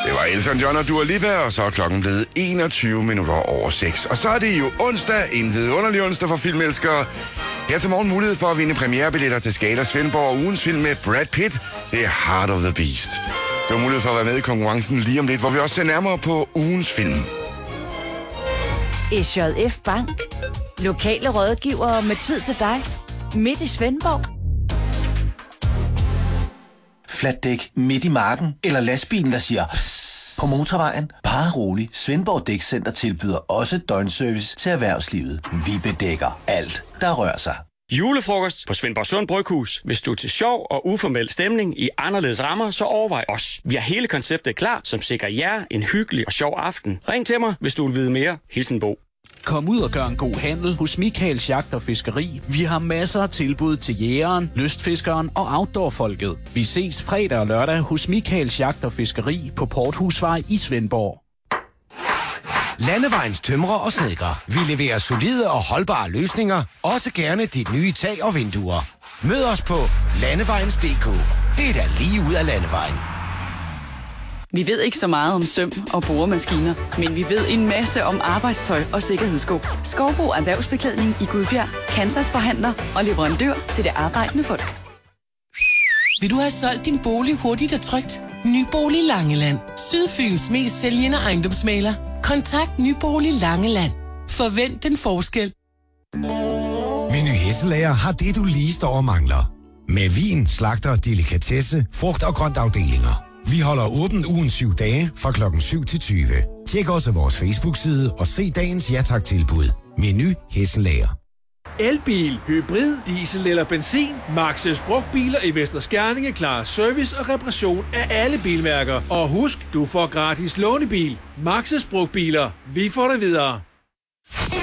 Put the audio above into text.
Det var Elton John og Dua Lipa, og så er klokken blevet 6:21. Og så er det jo onsdag, en vidunderlig onsdag for filmelskere. Her til morgen mulighed for at vinde premierebilletter til Skala Svendborg og ugens film med Brad Pitt. Det er Heart of the Beast. Du har mulighed for at være med i konkurrencen lige om lidt, hvor vi også ser nærmere på ugens film. SJF Bank. Lokale rådgivere med tid til dig. Midt i Svendborg. Flatdæk midt i marken, eller lastbilen, der siger psst på motorvejen. Bare rolig. Svendborg Dækcenter tilbyder også døgnservice til erhvervslivet. Vi bedækker alt, der rører sig. Julefrokost på Svendborg Sund Bryghus. Hvis du er til sjov og uformel stemning i anderledes rammer, så overvej os. Vi har hele konceptet klar, som sikrer jer en hyggelig og sjov aften. Ring til mig, hvis du vil vide mere. Hilsen Bo. Kom ud og gør en god handel hos Michaels Jagt og Fiskeri. Vi har masser af tilbud til jægeren, lystfiskeren og outdoorfolket. Vi ses fredag og lørdag hos Michaels Jagt og Fiskeri på Porthusvej i Svendborg. Landevejens tømrer og snedker. Vi leverer solide og holdbare løsninger. Også gerne dit nye tag og vinduer. Mød os på landevejens.dk. Det er da lige ud af landevejen. Vi ved ikke så meget om søm og boremaskiner, men vi ved en masse om arbejdstøj og sikkerhedssko. Skovbo Erhvervsbeklædning i Gudbjerg, Kansas forhandler og leverandør til det arbejdende folk. Vil du have solgt din bolig hurtigt og trygt? Nybolig Langeland. Sydfyns mest sælgende ejendomsmægler. Kontakt Nybolig Langeland. Forvent den forskel. Meny Hesselager har det, du lige står og mangler. Med vin, slagter, delikatesse, frugt og grønt afdelinger. Vi holder åbent ugen 7 dage fra klokken 7 til 20. Tjek også vores Facebook-side og se dagens ja-tak-tilbud. Meny Hesselager. Elbil, hybrid, diesel eller benzin. Max's brugtbiler i Vester Skerninge klarer service og reparation af alle bilmærker. Og husk, du får gratis lånebil. Max's brugtbiler. Vi får det videre.